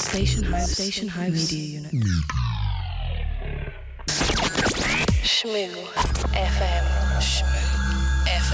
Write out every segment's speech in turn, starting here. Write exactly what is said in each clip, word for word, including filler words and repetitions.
Station House. Station House Media Unit. Shmoo F M. Shmoo F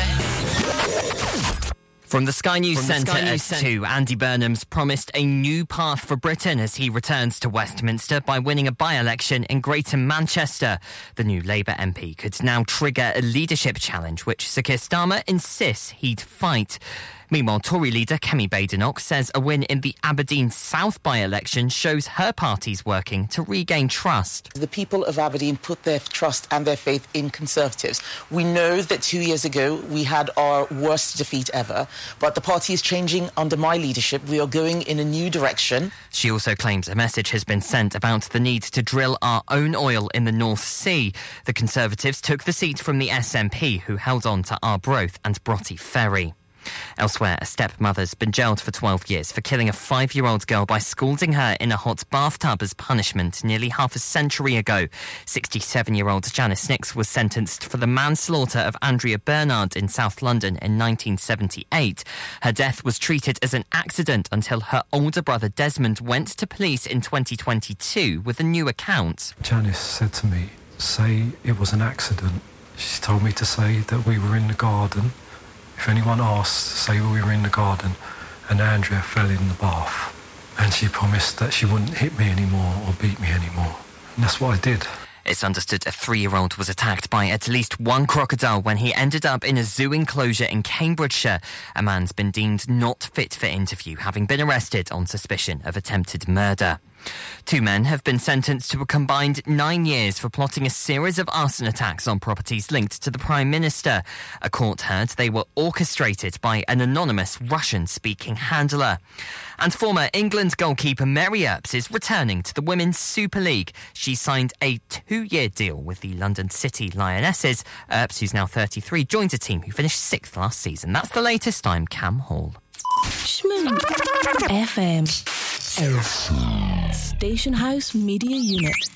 M. From the Sky News Centre at two, Andy Burnham's promised a new path for Britain as he returns to Westminster by winning a by-election in Greater Manchester. The new Labour M P could now trigger a leadership challenge, which Sir Keir Starmer insists he'd fight. Meanwhile, Tory leader Kemi Badenoch says a win in the Aberdeen South by-election shows her party's working to regain trust. The people of Aberdeen put their trust and their faith in Conservatives. We know that two years ago we had our worst defeat ever, but the party is changing under my leadership. We are going in a new direction. She also claims a message has been sent about the need to drill our own oil in the North Sea. The Conservatives took the seat from the S N P, who held on to Arbroath and Broughty Ferry. Elsewhere, a stepmother's been jailed for twelve years for killing a five-year-old girl by scalding her in a hot bathtub as punishment nearly half a century ago. sixty-seven-year-old Janice Nix was sentenced for the manslaughter of Andrea Bernard in South London in nineteen seventy-eight. Her death was treated as an accident until her older brother Desmond went to police in twenty twenty-two with a new account. Janice said to me, say it was an accident. She told me to say that we were in the garden. If anyone asked, say we were in the garden and Andrea fell in the bath. And she promised that she wouldn't hit me anymore or beat me anymore. And that's what I did. It's understood a three-year-old was attacked by at least one crocodile when he ended up in a zoo enclosure in Cambridgeshire. A man's been deemed not fit for interview, having been arrested on suspicion of attempted murder. Two men have been sentenced to a combined nine years for plotting a series of arson attacks on properties linked to the Prime Minister. A court heard they were orchestrated by an anonymous Russian-speaking handler. And former England goalkeeper Mary Earps is returning to the Women's Super League. She signed a two-year deal with the London City Lionesses. Earps, who's now thirty-three, joins a team who finished sixth last season. That's the latest. I'm Cam Hall. Shmoo F M. Station House Media Unit.